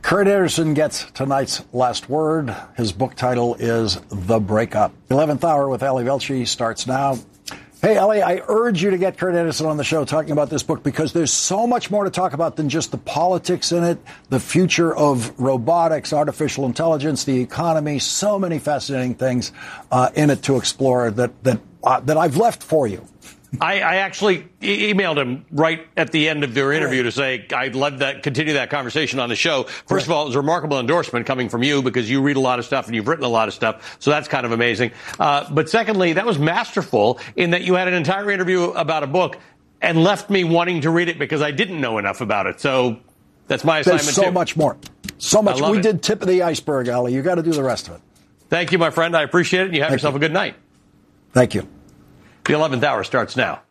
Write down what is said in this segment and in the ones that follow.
Kurt Andersen gets tonight's last word. His book title is The Breakup. 11th Hour with Ali Velshi starts now. Hey, Ali, I urge you to get Kurt Andersen on the show talking about this book because there's so much more to talk about than just the politics in it, the future of robotics, artificial intelligence, the economy, so many fascinating things in it to explore that I've left for you. I actually emailed him right at the end of their interview to say I'd love that, continue that conversation on the show. First of all, it was a remarkable endorsement coming from you because you read a lot of stuff and you've written a lot of stuff. So that's kind of amazing. But secondly, that was masterful in that you had an entire interview about a book and left me wanting to read it because I didn't know enough about it. So that's my assignment There's so much more. So much. We did tip of the iceberg, Ali. You got to do the rest of it. Thank you, my friend. I appreciate it. And you have yourself a good night. Thank you. The 11th hour starts now.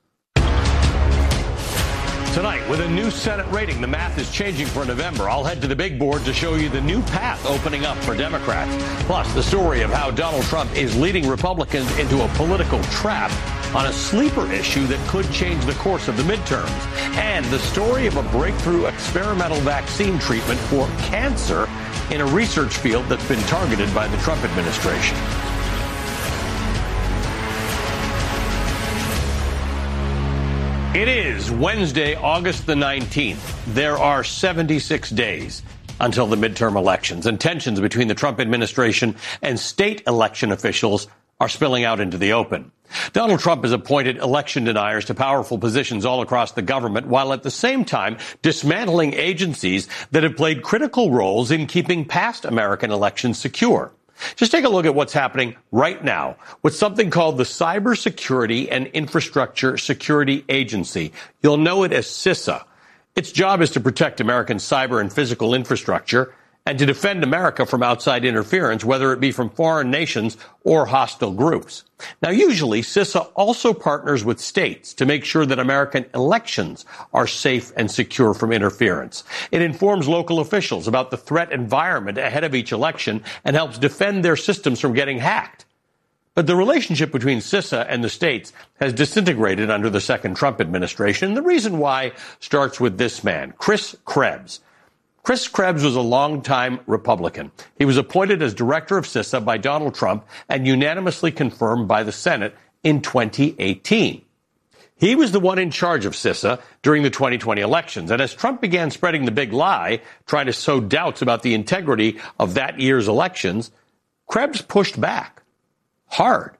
Tonight, with a new Senate rating, the math is changing for November. I'll head to the big board to show you the new path opening up for Democrats. Plus, the story of how Donald Trump is leading Republicans into a political trap on a sleeper issue that could change the course of the midterms. And the story of a breakthrough experimental vaccine treatment for cancer in a research field that's been targeted by the Trump administration. It is Wednesday, August the 19th. There are 76 days until the midterm elections, and tensions between the Trump administration and state election officials are spilling out into the open. Donald Trump has appointed election deniers to powerful positions all across the government, while at the same time dismantling agencies that have played critical roles in keeping past American elections secure. Just take a look at what's happening right now with something called the Cybersecurity and Infrastructure Security Agency. You'll know it as CISA. Its job is to protect American cyber and physical infrastructure and to defend America from outside interference, whether it be from foreign nations or hostile groups. Now, usually, CISA also partners with states to make sure that American elections are safe and secure from interference. It informs local officials about the threat environment ahead of each election and helps defend their systems from getting hacked. But the relationship between CISA and the states has disintegrated under the second Trump administration. The reason why starts with this man, Chris Krebs. Chris Krebs was a longtime Republican. He was appointed as director of CISA by Donald Trump and unanimously confirmed by the Senate in 2018. He was the one in charge of CISA during the 2020 elections. And as Trump began spreading the big lie, trying to sow doubts about the integrity of that year's elections, Krebs pushed back hard.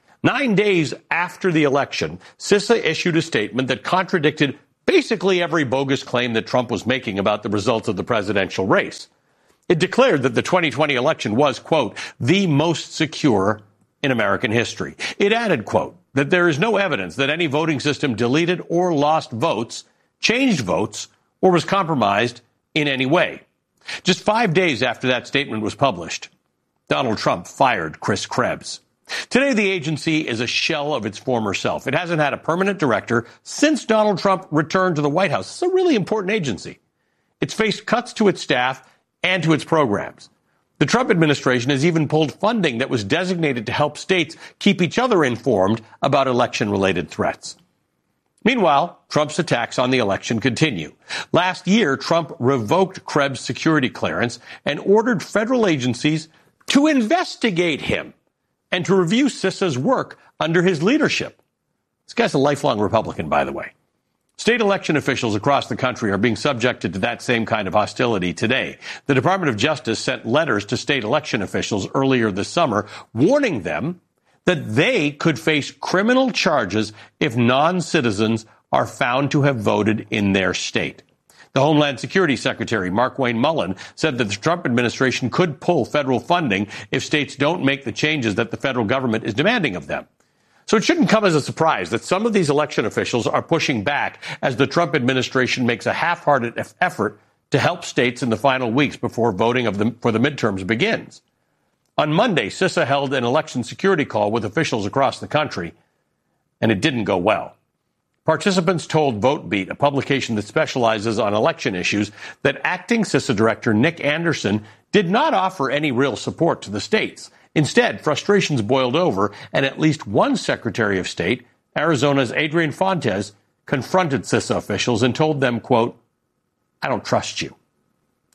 9 days after the election, CISA issued a statement that contradicted basically every bogus claim that Trump was making about the results of the presidential race. It declared that the 2020 election was, quote, the most secure in American history. It added, quote, that there is no evidence that any voting system deleted or lost votes, changed votes, or was compromised in any way. Just 5 days after that statement was published, Donald Trump fired Chris Krebs. Today, the agency is a shell of its former self. It hasn't had a permanent director since Donald Trump returned to the White House. It's a really important agency. It's faced cuts to its staff and to its programs. The Trump administration has even pulled funding that was designated to help states keep each other informed about election-related threats. Meanwhile, Trump's attacks on the election continue. Last year, Trump revoked Krebs' security clearance and ordered federal agencies to investigate him and to review CISA's work under his leadership. This guy's a lifelong Republican, by the way. State election officials across the country are being subjected to that same kind of hostility today. The Department of Justice sent letters to state election officials earlier this summer, warning them that they could face criminal charges if non-citizens are found to have voted in their state. The Homeland Security Secretary, Markwayne Mullin, said that the Trump administration could pull federal funding if states don't make the changes that the federal government is demanding of them. So it shouldn't come as a surprise that some of these election officials are pushing back as the Trump administration makes a half-hearted effort to help states in the final weeks before voting for the midterms begins. On Monday, CISA held an election security call with officials across the country, and it didn't go well. Participants told VoteBeat, a publication that specializes on election issues, that acting CISA director Nick Anderson did not offer any real support to the states. Instead, frustrations boiled over, and at least one Secretary of State, Arizona's Adrian Fontes, confronted CISA officials and told them, quote, I don't trust you.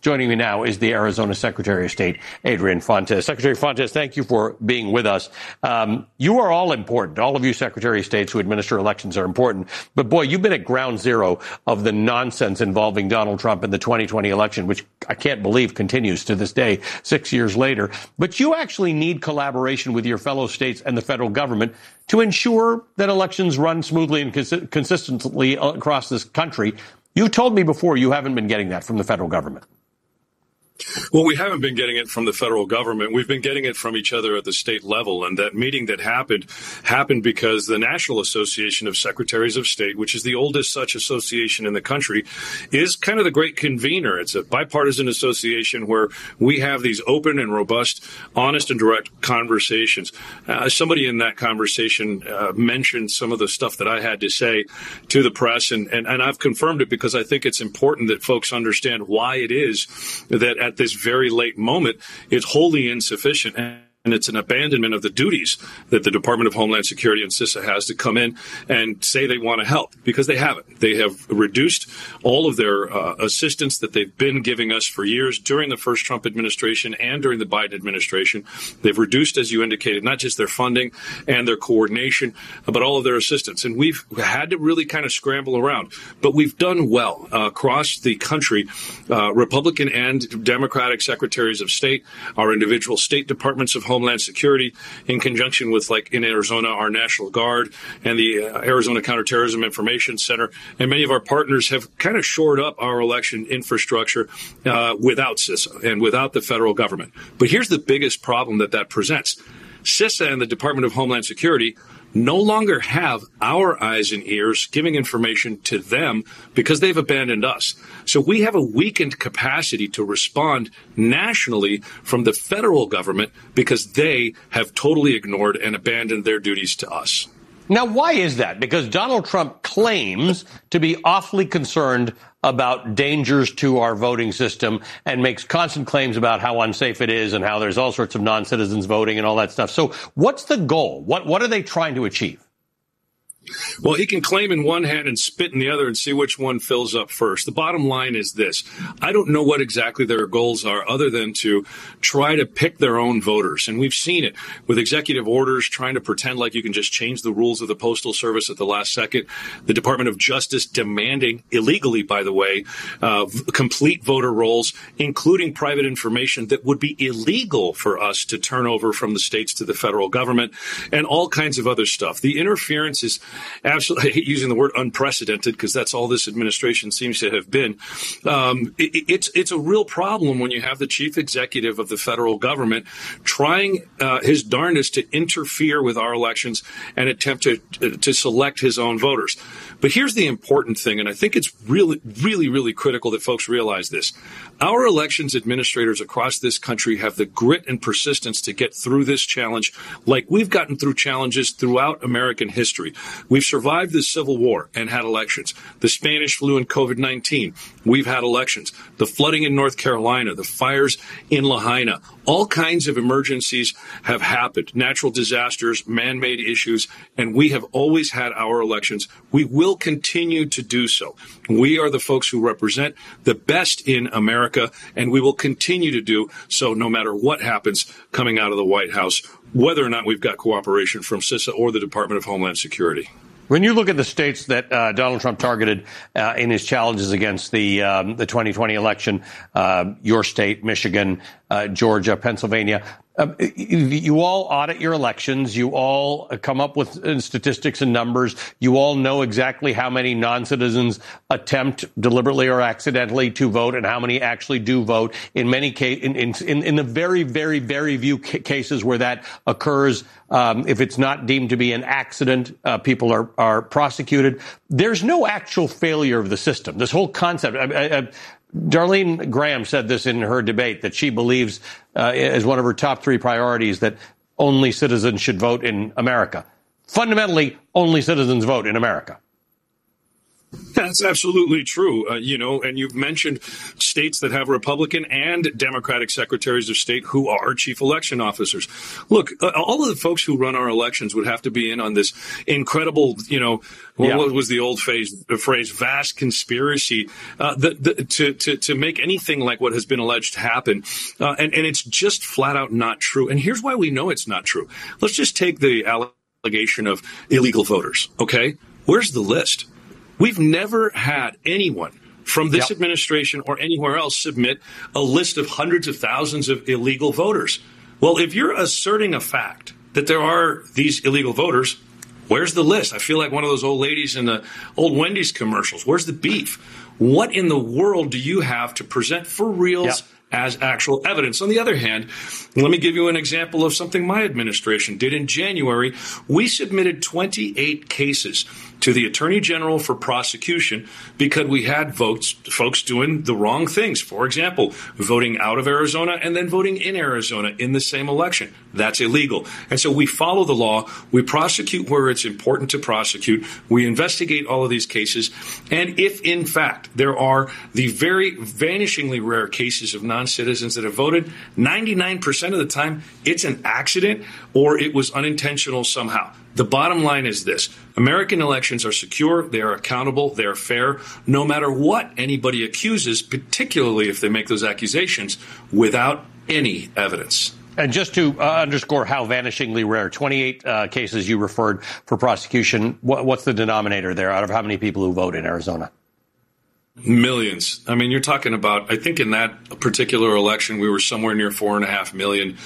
Joining me now is the Arizona Secretary of State, Adrian Fontes. Secretary Fontes, thank you for being with us. You are all important. All of you Secretary of States who administer elections are important. But, boy, you've been at ground zero of the nonsense involving Donald Trump in the 2020 election, which I can't believe continues to this day, 6 years later. But you actually need collaboration with your fellow states and the federal government to ensure that elections run smoothly and consistently across this country. You told me before you haven't been getting that from the federal government. Well, we haven't been getting it from the federal government. We've been getting it from each other at the state level. And that meeting that happened because the National Association of Secretaries of State, which is the oldest such association in the country, is kind of the great convener. It's a bipartisan association where we have these open and robust, honest and direct conversations. Somebody in that conversation mentioned some of the stuff that I had to say to the press, and I've confirmed it because I think it's important that folks understand why it is that at this very late moment, it's wholly insufficient. And it's an abandonment of the duties that the Department of Homeland Security and CISA has to come in and say they want to help, because they haven't. They have reduced all of their assistance that they've been giving us for years during the first Trump administration and during the Biden administration. They've reduced, as you indicated, not just their funding and their coordination, but all of their assistance. And we've had to really kind of scramble around. But we've done well across the country. Republican and Democratic secretaries of state, our individual state departments of Homeland Security, in conjunction with, like in Arizona, our National Guard and the Arizona Counterterrorism Information Center, and many of our partners have kind of shored up our election infrastructure without CISA and without the federal government. But here's the biggest problem that presents. CISA and the Department of Homeland Security no longer have our eyes and ears giving information to them because they've abandoned us. So we have a weakened capacity to respond nationally from the federal government because they have totally ignored and abandoned their duties to us. Now, why is that? Because Donald Trump claims to be awfully concerned about dangers to our voting system and makes constant claims about how unsafe it is and how there's all sorts of non-citizens voting and all that stuff. So what's the goal? What are they trying to achieve? Well, he can claim in one hand and spit in the other and see which one fills up first. The bottom line is this. I don't know what exactly their goals are other than to try to pick their own voters. And we've seen it with executive orders trying to pretend like you can just change the rules of the Postal Service at the last second. The Department of Justice demanding, illegally, by the way, complete voter rolls, including private information that would be illegal for us to turn over from the states to the federal government, and all kinds of other stuff. The interference is absolutely, I hate using the word unprecedented because that's all this administration seems to have been. It's a real problem when you have the chief executive of the federal government trying his darndest to interfere with our elections and attempt to select his own voters. But here's the important thing, and I think it's really, really, really critical that folks realize this. Our elections administrators across this country have the grit and persistence to get through this challenge like we've gotten through challenges throughout American history. We've survived the Civil War and had elections. The Spanish flu and COVID-19, we've had elections. The flooding in North Carolina, the fires in Lahaina, all kinds of emergencies have happened. Natural disasters, man-made issues, and we have always had our elections. We will continue to do so. We are the folks who represent the best in America, and we will continue to do so no matter what happens coming out of the White House, whether or not we've got cooperation from CISA or the Department of Homeland Security. When you look at the states that Donald Trump targeted in his challenges against the 2020 election, your state, Michigan, Georgia, Pennsylvania, you all audit your elections. You all come up with statistics and numbers. You all know exactly how many non-citizens attempt deliberately or accidentally to vote and how many actually do vote. In many cases, in the very, very, very few cases where that occurs, if it's not deemed to be an accident, people are prosecuted. There's no actual failure of the system. This whole concept. Darlene Graham said this in her debate, that she believes as one of her top three priorities that only citizens should vote in America. Fundamentally, only citizens vote in America. That's absolutely true. And you've mentioned states that have Republican and Democratic secretaries of state who are chief election officers. Look, all of the folks who run our elections would have to be in on this incredible, what was the old phrase, vast conspiracy to make anything like what has been alleged happen. And it's just flat out not true. And here's why we know it's not true. Let's just take the allegation of illegal voters. OK, where's the list? We've never had anyone from this administration or anywhere else submit a list of hundreds of thousands of illegal voters. Well, if you're asserting a fact that there are these illegal voters, where's the list? I feel like one of those old ladies in the old Wendy's commercials. Where's the beef? What in the world do you have to present for reals as actual evidence? On the other hand, let me give you an example of something my administration did in January. We submitted 28 cases to the Attorney General for prosecution because we had folks doing the wrong things. For example, voting out of Arizona and then voting in Arizona in the same election. That's illegal. And so we follow the law. We prosecute where it's important to prosecute. We investigate all of these cases. And if, in fact, there are the very vanishingly rare cases of non-citizens that have voted, 99% of the time, it's an accident or it was unintentional somehow. The bottom line is this. American elections are secure, they are accountable, they are fair, no matter what anybody accuses, particularly if they make those accusations without any evidence. And just to underscore how vanishingly rare, 28 cases you referred for prosecution. What's the denominator there out of how many people who vote in Arizona? Millions. I mean, you're talking about, I think in that particular election, we were somewhere near 4.5 million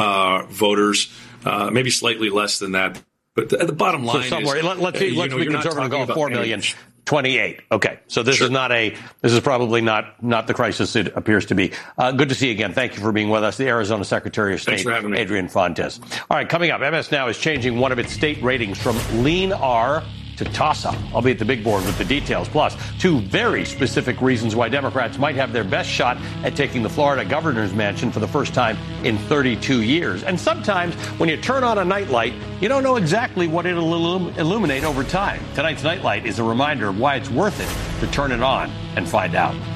voters, maybe slightly less than that. But the bottom line is, let's be conservative, go 4 million. 28. Okay. So this is probably not the crisis it appears to be. Good to see you again. Thank you for being with us. The Arizona Secretary of State, Adrian Fontes. All right. Coming up, MS Now is changing one of its state ratings from lean R to toss-up. I'll be at the big board with the details. Plus, two very specific reasons why Democrats might have their best shot at taking the Florida governor's mansion for the first time in 32 years. And sometimes when you turn on a nightlight, you don't know exactly what it'll illuminate over time. Tonight's Nightlight is a reminder of why it's worth it to turn it on and find out.